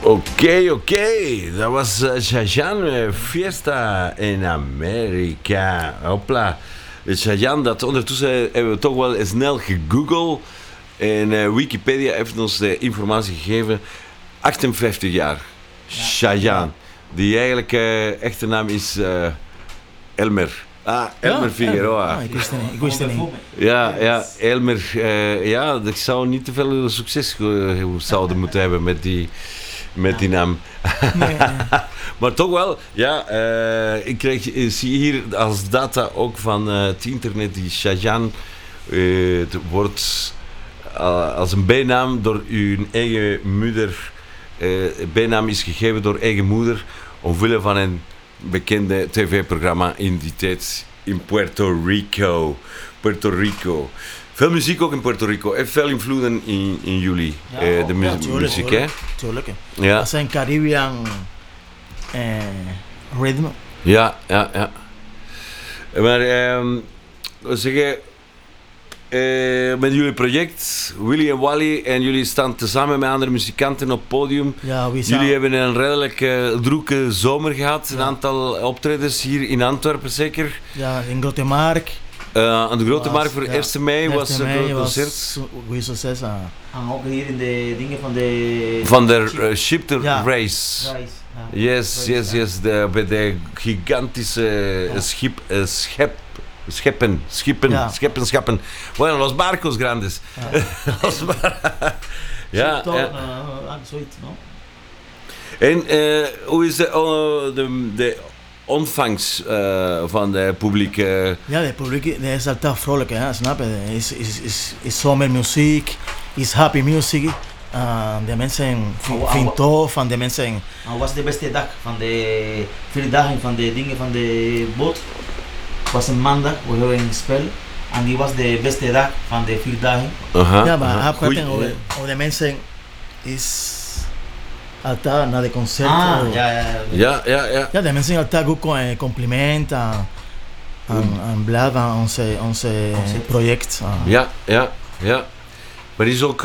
Oké. Dat was Chayanne, Fiesta in Amerika. Hopla. Chayanne, dat ondertussen hebben we toch wel snel gegoogeld. En Wikipedia heeft ons de informatie gegeven. 58 jaar. Chayanne. Die eigenlijk echte naam is Elmer. Elmer Figueroa. Ik wist het niet. Ja, Elmer. Ik zou niet te veel succes zouden moeten hebben met die naam. Nee. Maar toch wel, ik zie hier als data ook van het internet die Chayanne wordt als een bijnaam door uw eigen moeder. Bijnaam is gegeven door eigen moeder omwille van een bekende tv-programma in die tijd in Puerto Rico. Veel muziek ook in Puerto Rico. Heeft veel invloeden in jullie, de muziek, hè? Tuurlijk. Ja. Dat zijn Caribbean ritme. Ja. Maar we zeggen, met jullie project, Willy en Wally, en jullie staan tezamen met andere muzikanten op het podium. Ja, Jullie hebben een redelijk drukke zomer gehad, een aantal optredens hier in Antwerpen zeker. Ja, in Grote Markt. Aan de Grote Markt voor 1 mei was het een concert. Goeie succes. En ook hier in de dingen van de... Van de Ship to Race. Yes. Yes. Bij de gigantische scheppen. Bueno, los barcos grandes. Ja. Zoiets, no? En hoe is de ontvangst van het publiek? Ja, het publiek is altijd vrolijk, hè, snap je? Is zomermuziek, is happy music. De mensen vinden tof, van de mensen... Wat was de beste dag van de 4 dagen van de dingen van de boot? Het was een maandag, we hebben een spel. En die was de beste dag van de 4 dagen. Ja, maar over de mensen is altijd na de concert. Ja. Ja, de mensen altijd goed complimenten aan blij van onze project. Ja. Maar er is ook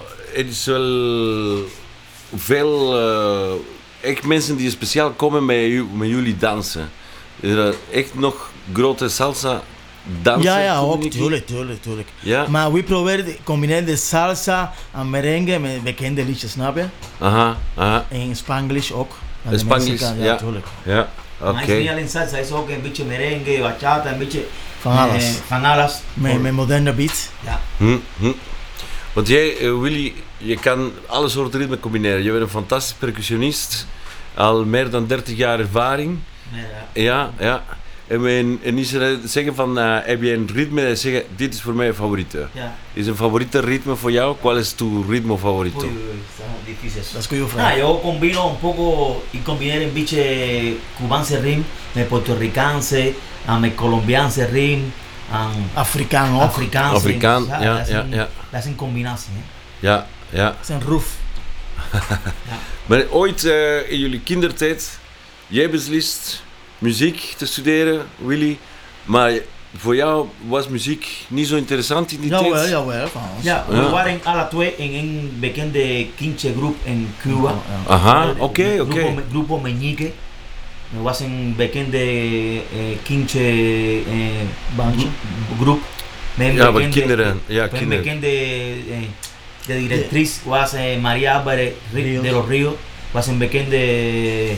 wel veel echt mensen die speciaal komen met jullie dansen. Is er echt nog grote salsa dansen? Ja, ook, tuurlijk. Ja? Maar we proberen te combineren de salsa en merengue met bekende liedjes, snap je? Aha. In Spanglish ook. Spanglish, ja. Tuurlijk. Ja, Maar het is niet alleen salsa, het is ook een beetje merengue, bachata, een beetje van alles. Met moderne beat. Ja. Want jij, Willy, je kan alle soorten ritmen combineren. Je bent een fantastisch percussionist, al meer dan 30 jaar ervaring. Ja. En niet zeggen van, heb je een ritme en zeggen, dit is voor mij een favoriete. Ja. Is een favoriete ritme voor jou? ¿Cuál es tu ritmo favorito? Estamos difíciles. Dat is goede vraag. Yo combino un poco y combiné un biche cubanse rim, met puertorricaanse, met colombiaanse rim, Afrikaan ook. Afrikaan, ja. Dat is een combinatie. Ja. Dat is een roef. Maar ooit in jullie kindertijd, jij beslist muziek te studeren, Willy, maar voor jou was muziek niet zo interessant in die tijd? Jawel. Ja, we waren alle twee in een bekende kindje groep in Cuba. Aha, oké. Grupo Meñique. Er was een bekende kindje groep. Ja, met kinderen. Een bekende de directrice was Maria Álvarez de los Ríos. Was een bekende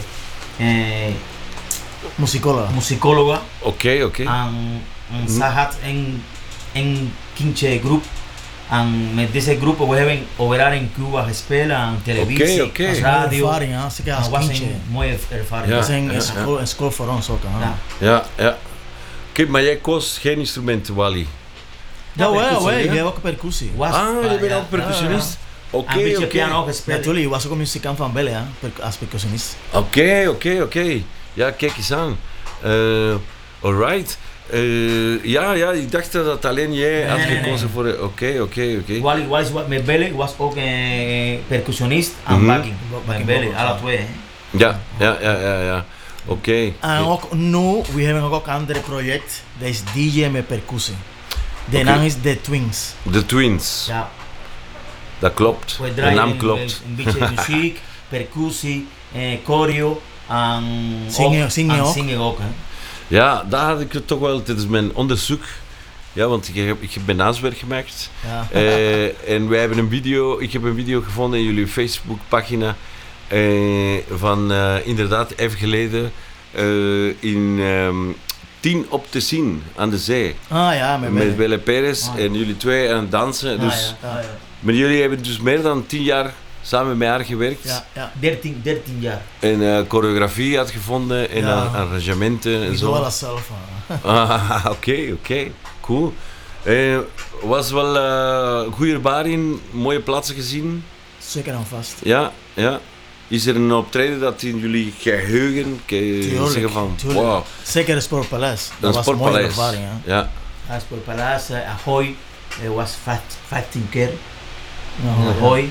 musicóloga. Oké. En zij had een kindje groep. En met deze groep we hebben overal in Cuba gespeeld aan televisie, Oké. radio. Ervaring, als was kindje. een mooie ervaring. Dat is een school voor ons ook. Ja. Oké, maar jij koos geen instrument, Wally? Jawel, ik heb ook percussie. Je bent ook percussionist? Een beetje piano gespeeld. Natuurlijk, ik was ook een muzikant van Belle, als percussionist. Oké. Ja, kijk eens aan. Alright. Ik dacht dat alleen jij had gekozen voor... Oké. Wally was met Belle was ook een percussionist en backing. Met Belle, alle twee. Ja. Oké. En ook nu, we hebben ook een ander project. Dat is DJ met percussie. De naam is The Twins. The Twins. Ja. Dat klopt. We De naam draaien klopt. een beetje muziek. percussie, choreo en Zingen ook. zingen ook. Hè. Ja, daar had ik het toch wel tijdens mijn onderzoek. Ja, want ik heb mijn naamswerk gemaakt. Ja. En wij hebben ik heb een video gevonden in jullie Facebookpagina. Van inderdaad even geleden in 10 op te zien aan de zee. Ah ja, Met Welle Perez en jullie twee aan het dansen. Dus, ja. Maar jullie hebben dus meer dan 10 jaar samen met haar gewerkt. Ja. 13 jaar. En choreografie had gevonden en arrangementen en Ik zo. doe alles zelf. Oké. Cool. Was wel goede ervaring, mooie plaatsen gezien. Zeker en vast. Ja. Is er een optreden dat in jullie geheugen zeggen van Tuurlijk. wow, Zeker het Sportpaleis. Dat was een mooie Sportpaleis. ervaring. Hè? Ja. Sportpaleis, Ahoy, was 15 keer. Ja. Ahoy.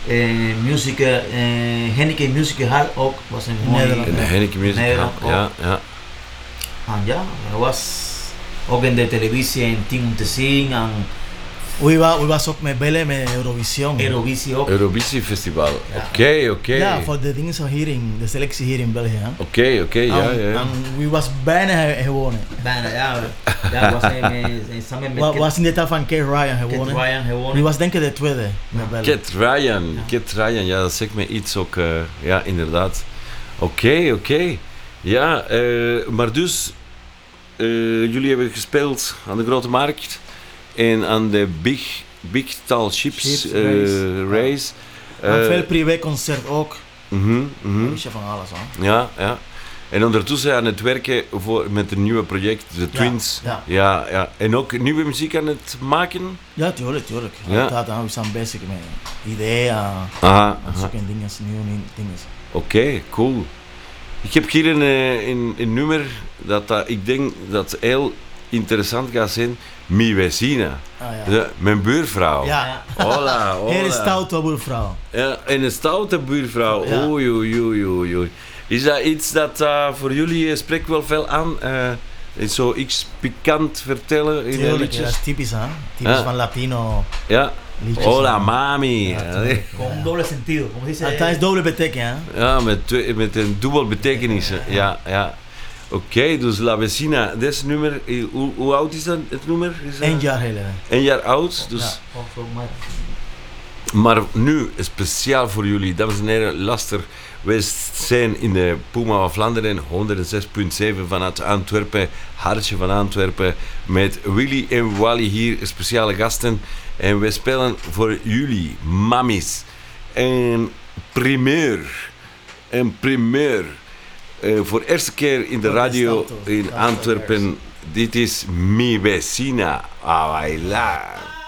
Henneke Music Hall ook was een mooie. Nederland. In de Henneke Music Nederland Hall. Ja. En ja, was ook in de televisie en team om te zien en We was ook met Belle met Eurovision. Eurovisie ook. Eurovisie Festival. Ja. Oké. Ja, voor de dingen zo hier de selectie hier in België. Hè? Oké, ja. En we was bijna gewonnen. Bijna, ja. Was samen met Was in de tijd van Kate Ryan gewonnen. Ryan We gewonnen. was denk ik de tweede met Belle. Cat Ryan, ja, dat zegt me iets ook. Ja, inderdaad. Oké. Ja, maar dus, jullie hebben gespeeld aan de Grote Markt en aan de Big Tall Ships race. En veel privéconcert ook. Een Beetje van alles hoor. Ja. En ondertussen aan het werken met een nieuwe project, de Twins. Ja. En ook nieuwe muziek aan het maken? Ja, tuurlijk. Ja. We zijn bezig met ideeën. Aha. Zoeken dingen, nieuwe dingen. Oké, cool. Ik heb hier een nummer dat ik denk dat heel interessant gaat zijn. Mi vecina. Mijn buurvrouw. Ja. Hola. Heel stoute buurvrouw. Ja, en een stoute buurvrouw. Ja. Oei. Is dat iets dat voor jullie spreekt wel veel aan? Is zo iets pikant vertellen in de Tuurlijk, liedjes? dat is typisch hè. Typisch van Latino Ja. liedjes. Hola mami. Ja, Con doble sentido, como dice. Het is dubbele betekenis hè. Ja, met een dubbel betekenis. Ja. Oké, dus La Vecina, dit nummer, hoe oud is dat, het nummer? 1 jaar geleden. 1 jaar oud, dus... Maar nu, speciaal voor jullie, dames en heren, luister. Wij zijn in de Puma van Vlaanderen, 106.7 vanuit Antwerpen, hartje van Antwerpen, met Willy en Wally hier, speciale gasten. En wij spelen voor jullie, mammies, een primeur. Voor de eerste keer in de radio in Antwerpen. Dit is Mi Vecina a bailar.